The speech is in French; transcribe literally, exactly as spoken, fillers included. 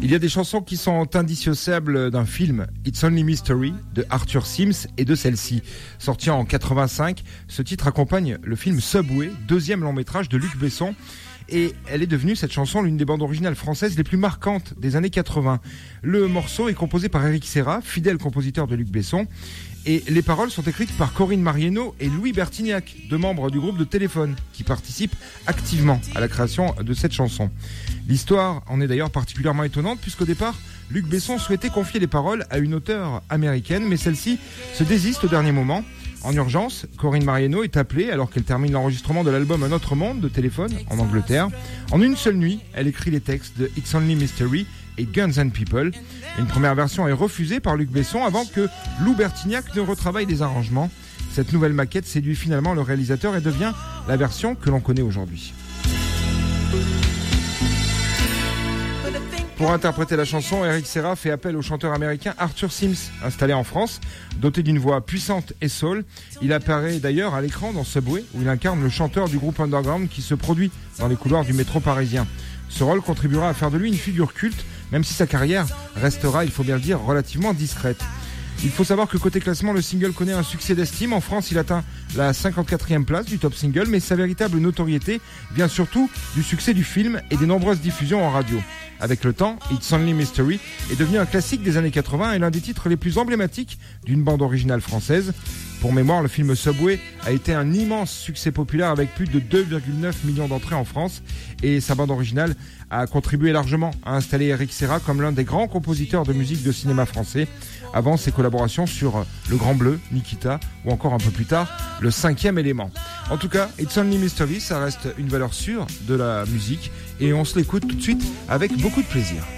Il y a des chansons qui sont indissociables d'un film, It's Only Mystery, de Arthur Sims, et de celle-ci. Sorti en quatre-vingt-cinq, ce titre accompagne le film Subway, deuxième long métrage de Luc Besson. Et elle est devenue, cette chanson, l'une des bandes originales françaises les plus marquantes des années quatre-vingts. Le morceau est composé par Eric Serra, fidèle compositeur de Luc Besson. Et les paroles sont écrites par Corinne Marieno et Louis Bertignac, deux membres du groupe de Téléphone, qui participent activement à la création de cette chanson. L'histoire en est d'ailleurs particulièrement étonnante, puisqu'au départ, Luc Besson souhaitait confier les paroles à une auteure américaine, mais celle-ci se désiste au dernier moment. En urgence, Corinne Marieno est appelée alors qu'elle termine l'enregistrement de l'album Un autre monde de Téléphone, en Angleterre. En une seule nuit, elle écrit les textes de It's Only Mystery et Guns and People. Une première version est refusée par Luc Besson avant que Lou Bertignac ne retravaille les arrangements. Cette nouvelle maquette séduit finalement le réalisateur et devient la version que l'on connaît aujourd'hui. Pour interpréter la chanson, Eric Serra fait appel au chanteur américain Arthur Sims, installé en France. Doté d'une voix puissante et soul, il apparaît d'ailleurs à l'écran dans Subway, où il incarne le chanteur du groupe underground qui se produit dans les couloirs du métro parisien. Ce rôle contribuera à faire de lui une figure culte, même si sa carrière restera, il faut bien le dire, relativement discrète. Il faut savoir que côté classement, le single connaît un succès d'estime. En France, il atteint la cinquante-quatrième place du top single, mais sa véritable notoriété vient surtout du succès du film et des nombreuses diffusions en radio. Avec le temps, It's Only Mystery est devenu un classique des années quatre-vingts et l'un des titres les plus emblématiques d'une bande originale française. Pour mémoire, le film Subway a été un immense succès populaire avec plus de deux virgule neuf millions d'entrées en France, et sa bande originale a contribué largement à installer Eric Serra comme l'un des grands compositeurs de musique de cinéma français, avant ses collaborations sur Le Grand Bleu, Nikita ou encore un peu plus tard Le Cinquième Élément. En tout cas, It's Only Mystery, ça reste une valeur sûre de la musique et on se l'écoute tout de suite avec beaucoup de plaisir.